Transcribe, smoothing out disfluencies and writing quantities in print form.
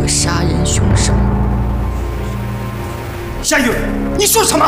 个杀人凶手。 夏雨，你说什么？